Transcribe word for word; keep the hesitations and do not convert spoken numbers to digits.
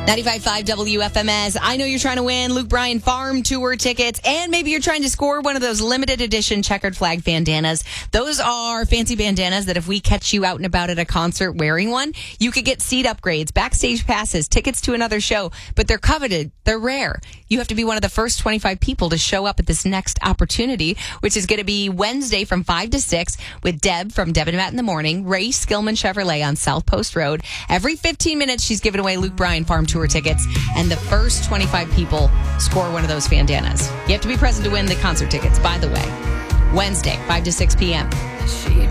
ninety-five point five W F M S. I know you're trying to win Luke Bryan Farm Tour tickets, and maybe you're trying to score one of those limited edition checkered flag bandanas. Those are fancy bandanas that if we catch you out and about at a concert wearing one, you could get seat upgrades, backstage passes, tickets to another show, but they're coveted. They're rare. You have to be one of the first twenty-five people to show up at this next opportunity, which is going to be Wednesday from five to six with Deb from Deb and Matt in the Morning, Ray Skillman Chevrolet on South Post Road. Every fifteen minutes, she's giving away Luke Bryan Farm Tour tickets, and the first twenty-five people score one of those bandanas. You have to be present to win the concert tickets, by the way. Wednesday, five to six p.m. She